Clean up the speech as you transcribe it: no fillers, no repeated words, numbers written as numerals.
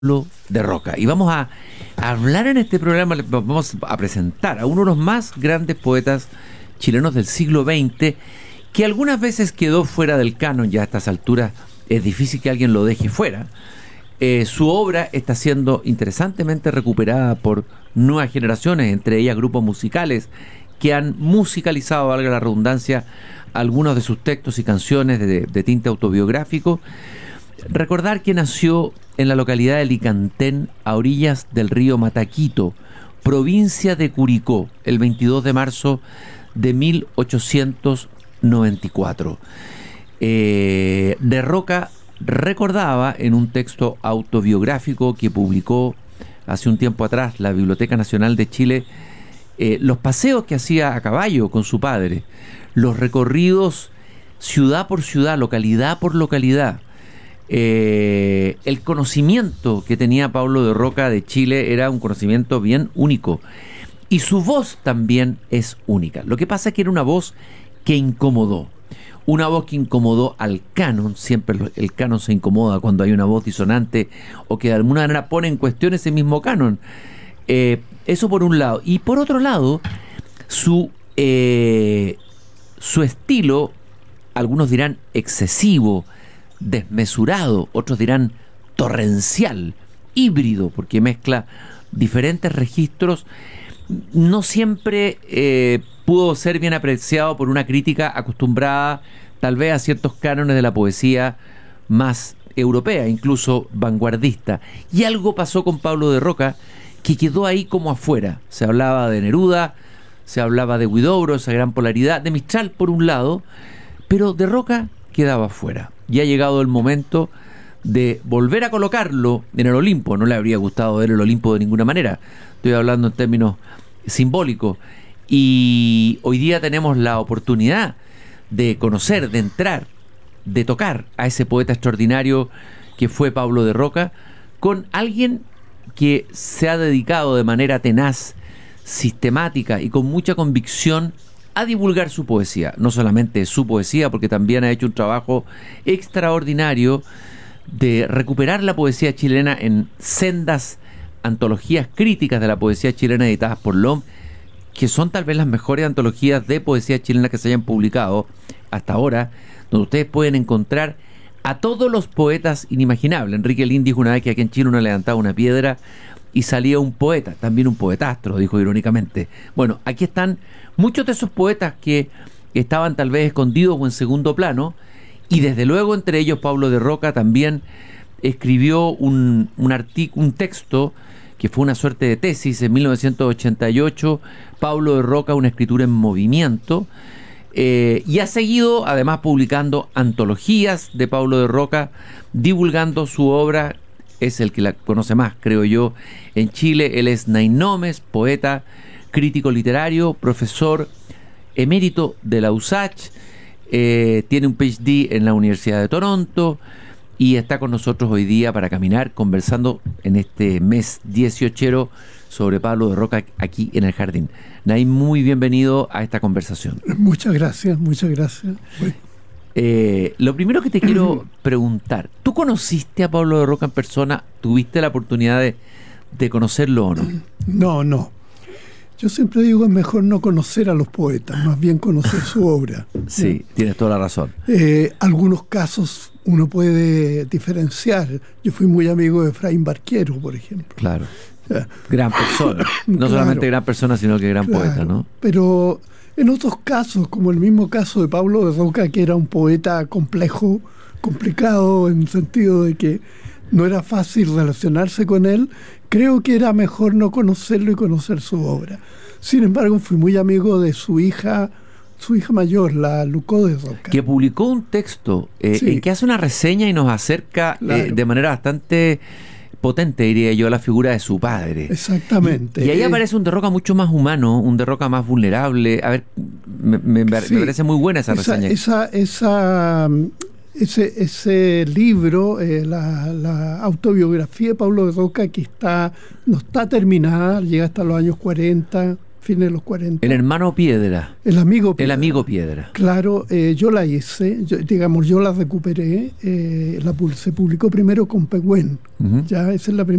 Pablo de Roca. Y vamos a hablar en este programa, vamos a presentar a uno de los más grandes poetas chilenos del siglo XX, que algunas veces quedó fuera del canon. Ya a estas alturas es difícil que alguien lo deje fuera. Su obra está siendo interesantemente recuperada por nuevas generaciones, entre ellas grupos musicales que han musicalizado, valga la redundancia, algunos de sus textos y canciones de tinte autobiográfico. Recordar que nació en la localidad de Licantén, a orillas del río Mataquito, provincia de Curicó, el 22 de marzo de 1894. De Roca recordaba en un texto autobiográfico que publicó hace un tiempo atrás la Biblioteca Nacional de Chile, los paseos que hacía a caballo con su padre, los recorridos ciudad por ciudad, localidad por localidad. El conocimiento que tenía Pablo de Roca de Chile era un conocimiento bien único, y su voz también es única. Lo que pasa es que era una voz que incomodó, una voz que incomodó al canon. Siempre el canon se incomoda cuando hay una voz disonante o que de alguna manera pone en cuestión ese mismo canon. Eso por un lado. Y por otro lado, su estilo, algunos dirán excesivo, desmesurado, otros dirán torrencial, híbrido, porque mezcla diferentes registros, no siempre pudo ser bien apreciado por una crítica acostumbrada tal vez a ciertos cánones de la poesía más europea, incluso vanguardista. Y algo pasó con Pablo de Roca que quedó ahí como afuera. Se hablaba de Neruda, se hablaba de Huidobro, esa gran polaridad, de Mistral por un lado, pero de Roca quedaba afuera. Y ha llegado el momento de volver a colocarlo en el Olimpo. No le habría gustado ver el Olimpo de ninguna manera. Estoy hablando en términos simbólicos. Y hoy día tenemos la oportunidad de conocer, de entrar, de tocar a ese poeta extraordinario que fue Pablo de Roca, con alguien que se ha dedicado de manera tenaz, sistemática y con mucha convicción a divulgar su poesía. No solamente su poesía, porque también ha hecho un trabajo extraordinario de recuperar la poesía chilena en sendas antologías críticas de la poesía chilena editadas por LOM, que son tal vez las mejores antologías de poesía chilena que se hayan publicado hasta ahora, donde ustedes pueden encontrar a todos los poetas inimaginables. Enrique Lin dijo una vez que aquí en Chile uno levantaba una piedra y salía un poeta, también un poetastro, dijo irónicamente. Bueno, aquí están muchos de esos poetas que estaban tal vez escondidos o en segundo plano, y desde luego entre ellos Pablo de Roca también escribió un texto que fue una suerte de tesis en 1988, Pablo de Roca, una escritura en movimiento, y ha seguido además publicando antologías de Pablo de Roca, divulgando su obra. Es el que la conoce más, creo yo, en Chile. Él es Nainomes, poeta, crítico literario, profesor emérito de la USACH, tiene un PhD en la Universidad de Toronto y está con nosotros hoy día para caminar, conversando en este mes 18 sobre Pablo de Roca aquí en el Jardín. Naim, muy bienvenido a esta conversación. Muchas gracias, muchas gracias. Lo primero que te quiero preguntar, ¿tú conociste a Pablo de Roca en persona? ¿Tuviste la oportunidad de conocerlo o no? No. Yo siempre digo, es mejor no conocer a los poetas, más bien conocer su obra. Sí, tienes toda la razón. Algunos casos uno puede diferenciar. Yo fui muy amigo de Efraín Barquero, por ejemplo. Claro. Gran persona. No claro, solamente gran persona, sino que gran poeta, ¿no? Pero en otros casos, como el mismo caso de Pablo de Roca, que era un poeta complejo, complicado, en el sentido de que no era fácil relacionarse con él, creo que era mejor no conocerlo y conocer su obra. Sin embargo, fui muy amigo de su hija mayor, la Lucó de Roca, que publicó un texto en que hace una reseña y nos acerca de manera bastante potente, diría yo, a la figura de su padre. Exactamente. Y ahí aparece un de Roca mucho más humano, un de Roca más vulnerable. A ver, me parece muy buena esa reseña. Ese libro, la autobiografía de Pablo de Roca, que no está terminada, llega hasta los años 40, fines de los 40. El hermano Piedra. El amigo Piedra. El amigo Piedra. Claro, yo la hice, yo la recuperé, se publicó primero con Pehuen. Ujú. Ya esa es la primera